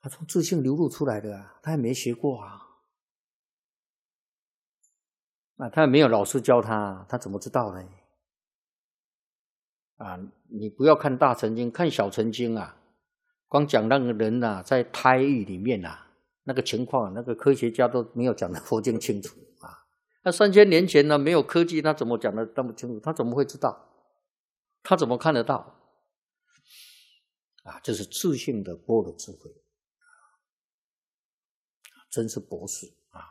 他从自性流露出来的啊，他也没学过啊。他也没有老师教他，他怎么知道呢？你不要看大乘经，看小乘经啊，光讲那个人啊，在胎狱里面啊，那个情况，那个科学家都没有讲的佛经清楚啊。那3000年前呢，没有科技，他怎么讲的那么清楚？他怎么会知道？他怎么看得到？这是自性的般若智慧，真是博士啊！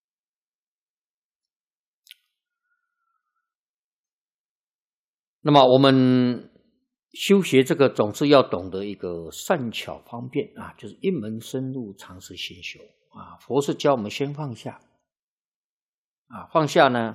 那么我们修学这个总是要懂得一个善巧方便啊，就是一门深入，常时心修啊。佛是教我们先放下啊，放下呢，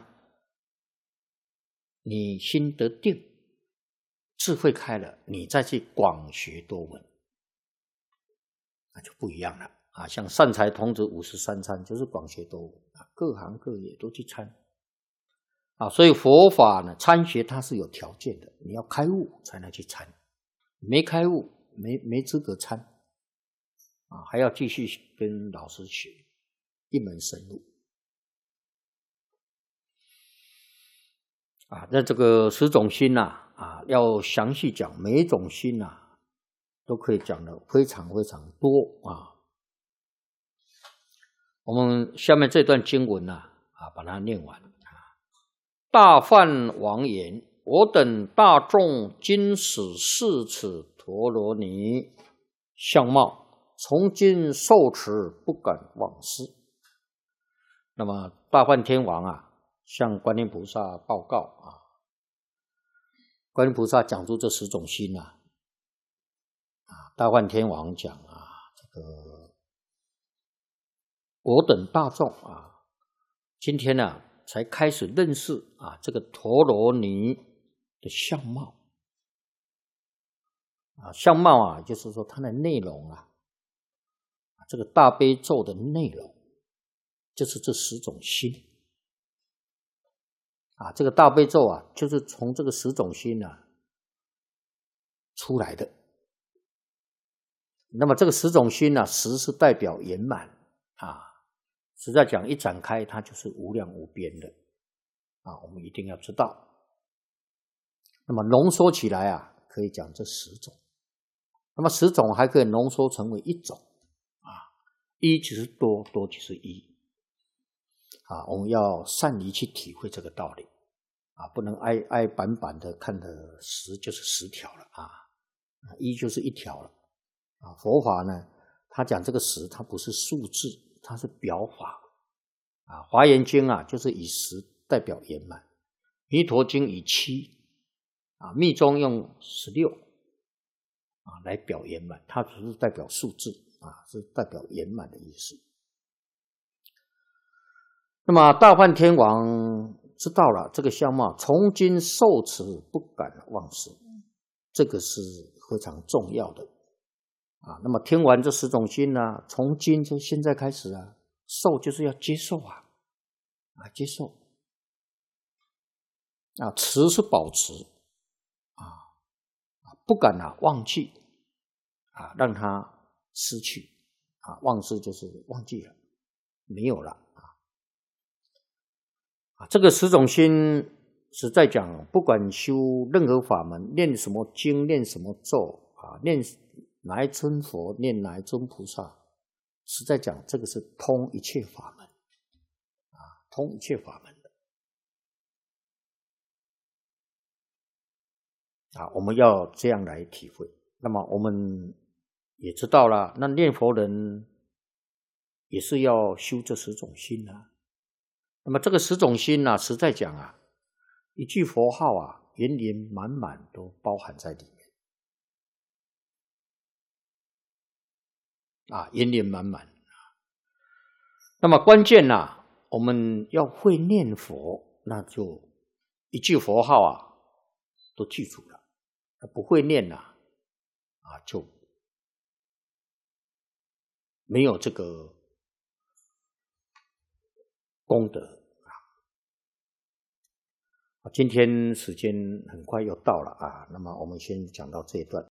你心得定，智慧开了，你再去广学多闻，那就不一样了啊。像善财童子53参，就是广学多闻啊，各行各业都去参啊。所以佛法呢，参学它是有条件的，你要开悟才能去参，没开悟没资格参啊，还要继续跟老师学，一门深入啊。那这个10种心要详细讲，每一种心都可以讲的非常非常多啊。我们下面这段经文把它念完。大梵王言：我等大众今使视此陀罗尼相貌，从今受持，不敢忘失。那么大梵天王向观音菩萨报告观音菩萨讲出这10种心大梵天王讲这个我等大众今天才开始认识这个陀罗尼的相貌相貌就是说它的内容这个大悲咒的内容就是这10种心这个大悲咒就是从这个10种心出来的。那么这个10种心10是代表圆满实在讲一展开它就是无量无边的我们一定要知道。那么浓缩起来可以讲这10种，那么10种还可以浓缩成为1种一就是多，多就是一我们要善于去体会这个道理不能挨板板的看的10就是10条了一就是1条了佛法呢，他讲这个10，它不是数字，它是表法华严经就是以10代表圆满，弥陀经以7密宗用16来表圆满，它只是代表数字是代表圆满的意思。那么大梵天王知道了这个相貌，从今受持，不敢忘失，这个是非常重要的那么听完这10种心从今就现在开始受就是要接受接受持是保持不敢忘记让它失去忘失就是忘记了，没有了这个10种心实在讲，不管修任何法门，念什么经，念什么咒念哪一尊佛，念哪一尊菩萨，实在讲这个是通一切法门通一切法门的我们要这样来体会。那么我们也知道了，那念佛人也是要修这10种心那么这个10种心实在讲一句佛号圆圆满满都包含在里面圆圆满满那么关键我们要会念佛，那就一句佛号都记住了，不会念就没有这个功德今天时间很快又到了那么我们先讲到这一段。